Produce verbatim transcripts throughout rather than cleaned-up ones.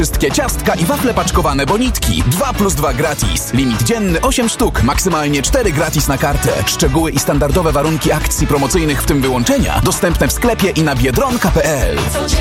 Wszystkie ciastka i wafle paczkowane Bonitki. dwa plus dwa gratis. Limit dzienny osiem sztuk, maksymalnie cztery gratis na kartę. Szczegóły i standardowe warunki akcji promocyjnych, w tym wyłączenia, dostępne w sklepie i na biedronka kropka pe el.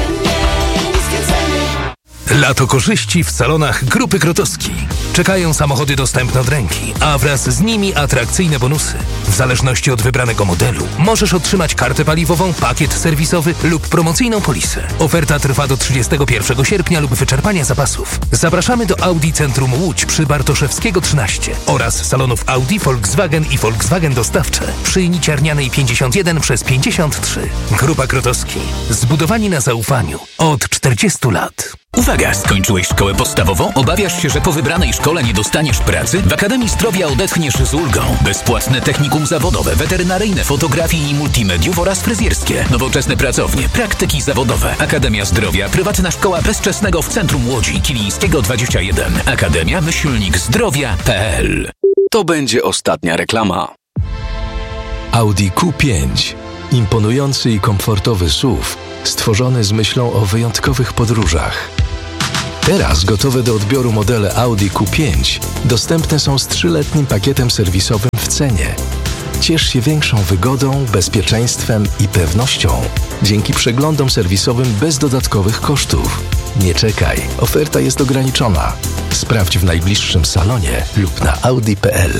Lato korzyści w salonach Grupy Krotowski. Czekają samochody dostępne od ręki, a wraz z nimi atrakcyjne bonusy. W zależności od wybranego modelu możesz otrzymać kartę paliwową, pakiet serwisowy lub promocyjną polisę. Oferta trwa do trzydziestego pierwszego sierpnia lub wyczerpania zapasów. Zapraszamy do Audi Centrum Łódź przy Bartoszewskiego trzynaście oraz salonów Audi, Volkswagen i Volkswagen Dostawcze przy Niciarnianej pięćdziesiąt jeden przez pięćdziesiąt trzy. Grupa Krotowski. Zbudowani na zaufaniu od czterdziestu lat. Uwaga! Skończyłeś szkołę podstawową? Obawiasz się, że po wybranej szkole nie dostaniesz pracy? W Akademii Zdrowia odetchniesz z ulgą. Bezpłatne technikum zawodowe, weterynaryjne, fotografii i multimediów oraz fryzjerskie. Nowoczesne pracownie, praktyki zawodowe. Akademia Zdrowia, prywatna szkoła bezczesnego w centrum Łodzi, Kilińskiego dwadzieścia jeden. Akademia myślnik zdrowia kropka pe el. To będzie ostatnia reklama. Audi Q pięć. Imponujący i komfortowy S U V, stworzony z myślą o wyjątkowych podróżach. Teraz gotowe do odbioru modele Audi Q pięć dostępne są z trzyletnim pakietem serwisowym w cenie. Ciesz się większą wygodą, bezpieczeństwem i pewnością dzięki przeglądom serwisowym bez dodatkowych kosztów. Nie czekaj, oferta jest ograniczona. Sprawdź w najbliższym salonie lub na audi kropka pe el.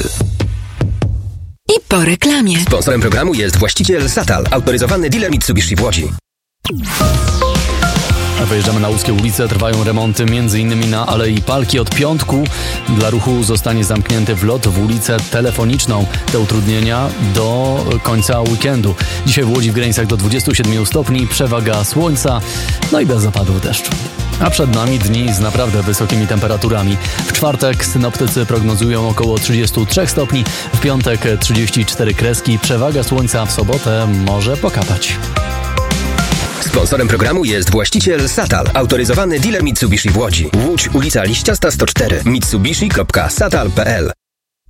I po reklamie. Sponsorem programu jest właściciel Satal, autoryzowany dealer Mitsubishi w Łodzi. Wyjeżdżamy na Łódzkie ulice, trwają remonty m.in. na Alei Palki. Od piątku dla ruchu zostanie zamknięty wlot w ulicę Telefoniczną. Te utrudnienia do końca weekendu. Dzisiaj w Łodzi w granicach do dwudziestu siedmiu stopni, przewaga słońca, no i bez zapadów deszczu. A przed nami dni z naprawdę wysokimi temperaturami. W czwartek synoptycy prognozują około trzydziestu trzech stopni, w piątek trzydzieści cztery kreski, przewaga słońca, w sobotę może pokapać. Sponsorem programu jest właściciel Satal, autoryzowany dealer Mitsubishi w Łodzi. Łódź, ulica Liściasta sto cztery, mitsubishi kropka satal kropka pe el.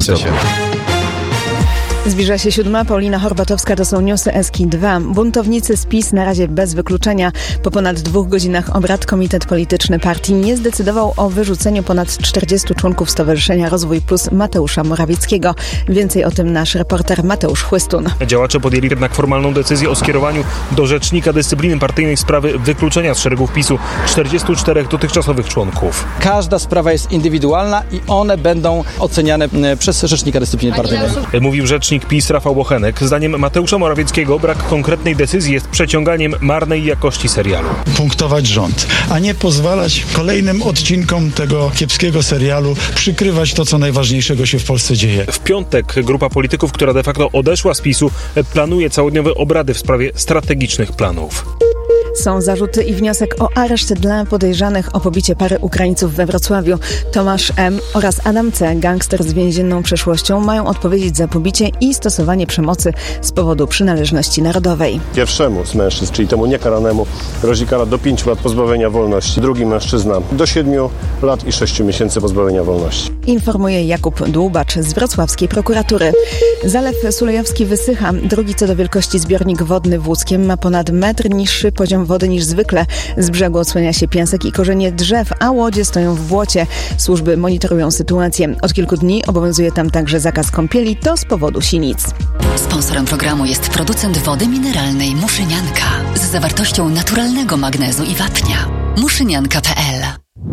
Zbliża się siódma. Paulina Horbatowska, to są newsy Eski dwa. Buntownicy z PiS na razie bez wykluczenia. Po ponad dwóch godzinach obrad Komitet Polityczny Partii nie zdecydował o wyrzuceniu ponad czterdziestu członków Stowarzyszenia Rozwój Plus Mateusza Morawieckiego. Więcej o tym nasz reporter Mateusz Chłystun. Działacze podjęli jednak formalną decyzję o skierowaniu do Rzecznika Dyscypliny Partyjnej sprawy wykluczenia z szeregów PiSu czterdziestu czterech dotychczasowych członków. Każda sprawa jest indywidualna i one będą oceniane przez Rzecznika Dyscypliny Partyjnej. Mówił rzecznik PiS Rafał Bochenek. Zdaniem Mateusza Morawieckiego brak konkretnej decyzji jest przeciąganiem marnej jakości serialu. Punktować rząd, a nie pozwalać kolejnym odcinkom tego kiepskiego serialu przykrywać to, co najważniejszego się w Polsce dzieje. W piątek grupa polityków, która de facto odeszła z PiSu, planuje całodniowe obrady w sprawie strategicznych planów. Są zarzuty i wniosek o areszt dla podejrzanych o pobicie pary Ukraińców we Wrocławiu. Tomasz M. oraz Adam C., gangster z więzienną przeszłością, mają odpowiedzieć za pobicie i stosowanie przemocy z powodu przynależności narodowej. Pierwszemu z mężczyzn, czyli temu niekaranemu, grozi kara do pięciu lat pozbawienia wolności. Drugi mężczyzna do siedmiu lat i sześciu miesięcy pozbawienia wolności. Informuje Jakub Dłubacz z wrocławskiej prokuratury. Zalew Sulejowski wysycha. Drugi co do wielkości zbiornik wodny w Łódzkiem ma ponad metr niższy poziom wody niż zwykle. Z brzegu odsłania się piasek i korzenie drzew, a łodzie stoją w błocie. Służby monitorują sytuację. Od kilku dni obowiązuje tam także zakaz kąpieli, to z powodu sinic. Sponsorem programu jest producent wody mineralnej Muszynianka z zawartością naturalnego magnezu i wapnia. muszynianka kropka pe el.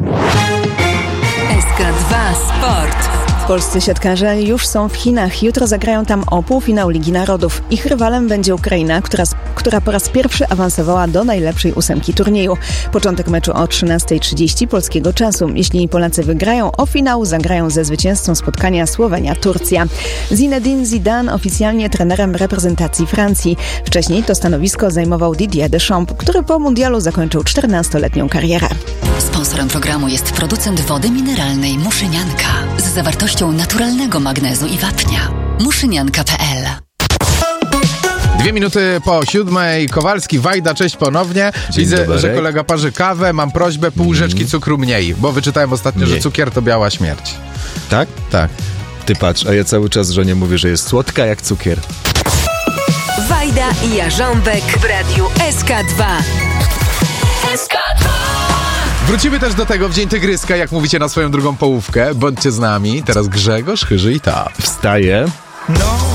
S K dwa Sport. Polscy siatkarze już są w Chinach. Jutro zagrają tam o półfinał Ligi Narodów. Ich rywalem będzie Ukraina, która, która po raz pierwszy awansowała do najlepszej ósemki turnieju. Początek meczu o trzynasta trzydzieści polskiego czasu. Jeśli Polacy wygrają, o finał zagrają ze zwycięzcą spotkania Słowenia-Turcja. Zinedine Zidane oficjalnie trenerem reprezentacji Francji. Wcześniej to stanowisko zajmował Didier Deschamps, który po mundialu zakończył czternastoletnią karierę. Sponsorem programu jest producent wody mineralnej Muszynianka z zawartością naturalnego magnezu i wapnia. muszynianka kropka pe el. Dwie minuty po siódmej. Kowalski, Wajda, cześć ponownie. Dzień Widzę, dobry. że kolega parzy kawę. Mam prośbę, pół łyżeczki mm. cukru mniej, bo wyczytałem ostatnio, mniej. że cukier to biała śmierć. Tak? Tak. Ty patrz, a ja cały czas żonie mówię, że jest słodka jak cukier. Wajda i Jarząbek w radiu S K dwa. S K dwa. Wrócimy też do tego w Dzień Tygryska, jak mówicie na swoją drugą połówkę. Bądźcie z nami. Teraz Grzegorz, Chyży i Ta. Wstaję. No.